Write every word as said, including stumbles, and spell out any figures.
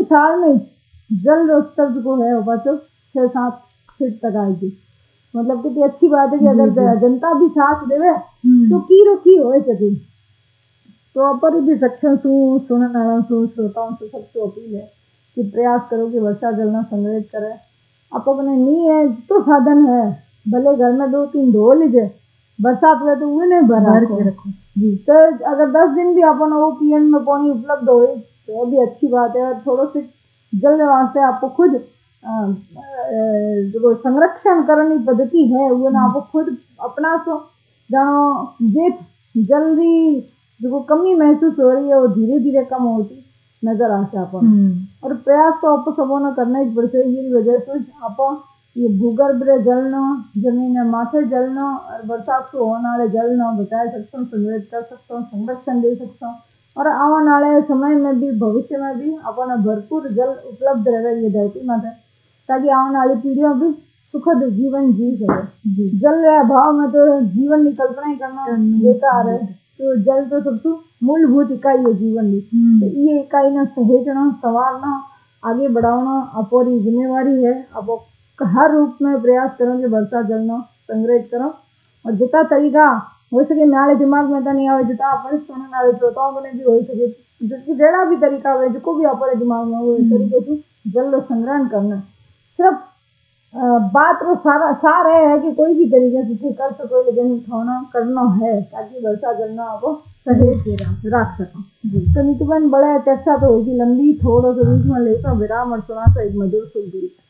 साल में जल रो स्तर जो है वो बचो छह सात फीट तक आएगी। मतलब कितनी अच्छी बात है कि अगर जनता भी साथ देवे तो की रोकी हो सके। तो अपर भी सक्षम सु सुनने वाला सु श्रोताओं से सबसे अपील है कि प्रयास करो कि वर्षा जल ना संग्रहित करे। आप अपने नहीं है तो साधन है, भले घर में दो तीन ढो लीजिए, बरसात में तो वो नहीं भरा के रखो जी। तो अगर दस दिन भी अपन वो पीएन में पानी उपलब्ध हो तो भी अच्छी बात है। थोड़ा सी जल वास्ते आपको खुद जो संरक्षण करने की पद्धति है वो ना आपको खुद अपना सो जानो जे जल्दी जो कमी महसूस हो रही है वो धीरे धीरे कम होती नजर आते अपन। और प्रयास तो आप सबों ने करना ही पड़ते। ये वजह से आप ये भूगर्भ रे जलना, जमीन माथे जलना और बरसात को होने वाले जल ना बचाए सकते हो, संग्रहित कर सकते हो, संरक्षण दे सकते हो। और आने वाले समय में भी भविष्य में भी अपना भरपूर जल उपलब्ध रहे ये धरती माथे, ताकि आने वाली पीढ़ियों भी सुखद जीवन जी सके। जल रे अभाव में तो जीवन की कल्पना ही करना बेकार है। तो जल तो सबसे मूलभूत इकाई है जीवन की। तो ये इकाई ना सहेजना, संवारना, आगे बढ़ाना अपोरी जिम्मेवारी है। अब हर रूप में प्रयास करो कि वर्षा जल ना संग्रहित करो। और जितना तरीका हो सके नाले दिमाग में तो नहीं आवे, जितना अपन सुनने वाले श्रोताओं को भी हो सके, जिसकी जेड़ा भी तरीका हो जो भी अपने दिमाग में वो तरीके से जल संग्रहण करना। सिर्फ बात तो सारा सार है कि कोई भी तरीके से कर सको, लेकिन थोड़ा करना है ताकि वर्षा जल ना आपको सहेज के रख सको। तो नितबन बड़ा चर्चा तो होगी लंबी, थोड़ा सा बीच में लेता विराम और सुना सा एक मधुर सुख।